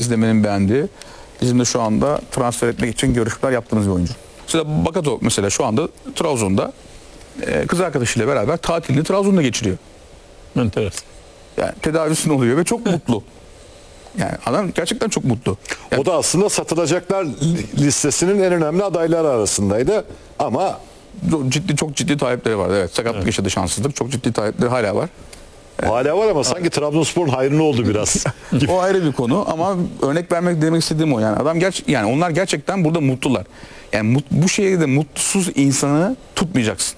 izlemenin beğendiği, bizim de şu anda transfer etmek için görüşmeler yaptığımız bir oyuncu. Mesela Bakato mesela şu anda Trabzon'da kız arkadaşıyla beraber tatilini Trabzon'da geçiriyor. Enteresan. Yani tedavisini oluyor ve çok mutlu. Yani adam gerçekten çok mutlu. Yani, o da aslında satılacaklar listesinin en önemli adayları arasındaydı ama çok ciddi talepleri var. Evet, sakatlık yaşadı, şanssızlık. Çok ciddi talepleri hala var. hala var ama sanki Trabzonspor'un hayrına oldu biraz. O ayrı bir konu ama örnek vermek demek istediğim o. Yani adam yani onlar gerçekten burada mutlular. Yani bu şehirde mutsuz insanı tutmayacaksın.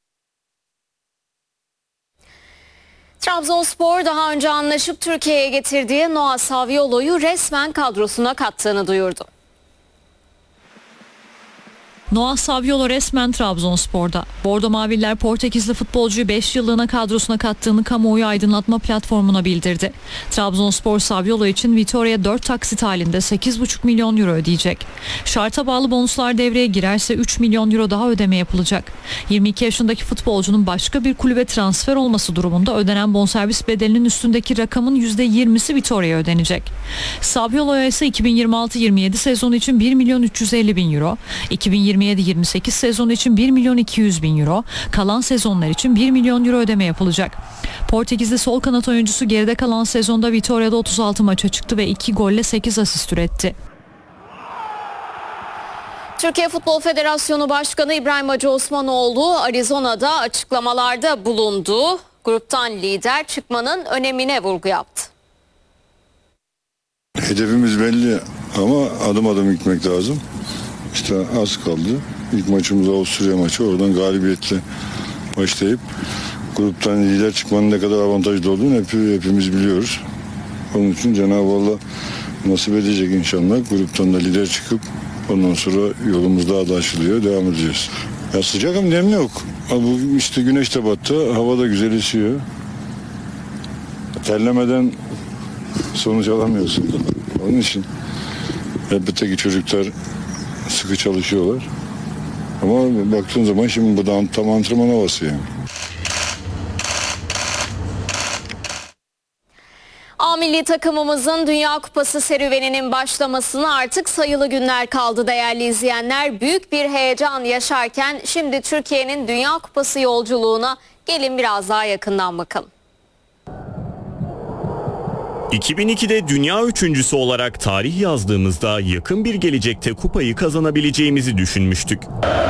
Trabzonspor daha önce anlaşıp Türkiye'ye getirdiği Noah Saviolo'yu resmen kadrosuna kattığını duyurdu. Noah Saviolo resmen Trabzonspor'da. Bordo Maviller Portekizli futbolcuyu 5 yıllığına kadrosuna kattığını kamuoyu aydınlatma platformuna bildirdi. Trabzonspor Saviolo için Vitoria'ya 4 taksit halinde 8,5 milyon euro ödeyecek. Şarta bağlı bonuslar devreye girerse 3 milyon euro daha ödeme yapılacak. 22 yaşındaki futbolcunun başka bir kulübe transfer olması durumunda ödenen bonservis bedelinin üstündeki rakamın %20'si Vitoria'ya ödenecek. Saviolo'ya ise 2026-27 sezonu için 1 milyon 350 bin euro, 2027-28 sezonu için 1 milyon 200 bin euro, kalan sezonlar için 1 milyon euro ödeme yapılacak. Portekizli sol kanat oyuncusu geride kalan sezonda Vitoria'da 36 maça çıktı ve 2 golle 8 asist üretti. Türkiye Futbol Federasyonu Başkanı İbrahim Hacı Osmanoğlu Arizona'da açıklamalarda bulundu. Gruptan lider çıkmanın önemine vurgu yaptı. Hedefimiz belli ama adım adım gitmek lazım. İşte az kaldı. İlk maçımız Avusturya maçı. Oradan galibiyetle başlayıp gruptan lider çıkmanın ne kadar avantajlı olduğunu hepimiz biliyoruz. Onun için Cenab-ı Allah nasip edecek inşallah. Gruptan da lider çıkıp ondan sonra yolumuz daha da açılıyor. Devam edeceğiz. Ya sıcak ama nemli yok. Bu işte güneş de battı. Hava da güzel esiyor. Terlemeden sonuç alamıyorsun. Onun için elbette ki çocuklar sıkı çalışıyorlar. Ama baktığın zaman şimdi bu da tam antrenman havası yani. A milli takımımızın Dünya Kupası serüveninin başlamasına artık sayılı günler kaldı değerli izleyenler. Büyük bir heyecan yaşarken şimdi Türkiye'nin Dünya Kupası yolculuğuna gelin biraz daha yakından bakalım. 2002'de dünya üçüncüsü olarak tarih yazdığımızda yakın bir gelecekte kupayı kazanabileceğimizi düşünmüştük.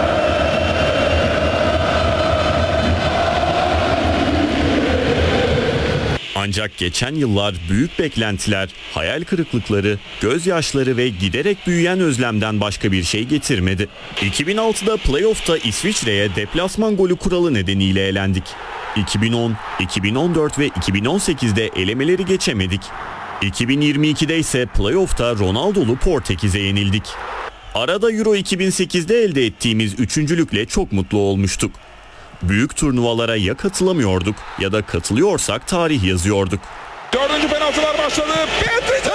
Ancak geçen yıllar büyük beklentiler, hayal kırıklıkları, gözyaşları ve giderek büyüyen özlemden başka bir şey getirmedi. 2006'da playoff'ta İsviçre'ye deplasman golü kuralı nedeniyle elendik. 2010, 2014 ve 2018'de elemeleri geçemedik. 2022'de ise playoff'ta Ronaldo'lu Portekiz'e yenildik. Arada Euro 2008'de elde ettiğimiz üçüncülükle çok mutlu olmuştuk. Büyük turnuvalara ya katılamıyorduk ya da katılıyorsak tarih yazıyorduk. Dördüncü penaltılar başladı. Petric!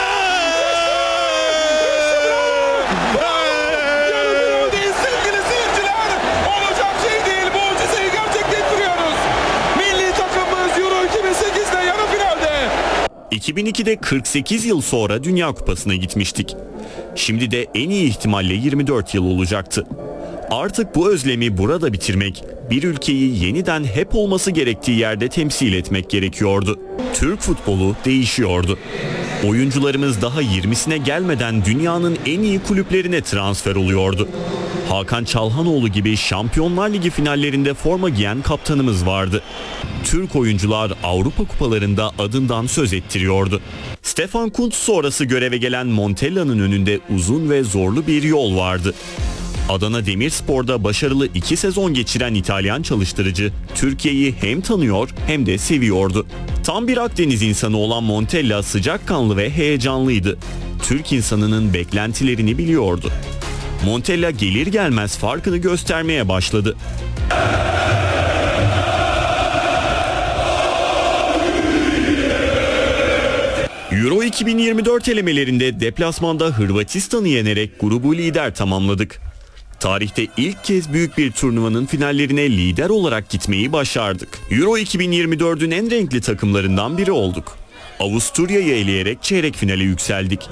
Sevgili seyirciler, olacak şey değil. Mucizeyi gerçekleştiriyoruz. Milli takımımız Euro 2008'de yarı finalde. 2002'de 48 yıl sonra Dünya Kupası'na gitmiştik. Şimdi de en iyi ihtimalle 24 yıl olacaktı. Artık bu özlemi burada bitirmek, bir ülkeyi yeniden hep olması gerektiği yerde temsil etmek gerekiyordu. Türk futbolu değişiyordu. Oyuncularımız daha 20'sine gelmeden dünyanın en iyi kulüplerine transfer oluyordu. Hakan Çalhanoğlu gibi Şampiyonlar Ligi finallerinde forma giyen kaptanımız vardı. Türk oyuncular Avrupa kupalarında adından söz ettiriyordu. Stefan Kuntz sonrası göreve gelen Montella'nın önünde uzun ve zorlu bir yol vardı. Adana Demirspor'da başarılı 2 sezon geçiren İtalyan çalıştırıcı Türkiye'yi hem tanıyor hem de seviyordu. Tam bir Akdeniz insanı olan Montella sıcakkanlı ve heyecanlıydı. Türk insanının beklentilerini biliyordu. Montella gelir gelmez farkını göstermeye başladı. Euro 2024 elemelerinde deplasmanda Hırvatistan'ı yenerek grubu lider tamamladık. Tarihte ilk kez büyük bir turnuvanın finallerine lider olarak gitmeyi başardık. Euro 2024'ün en renkli takımlarından biri olduk. Avusturya'yı eleyerek çeyrek finale yükseldik.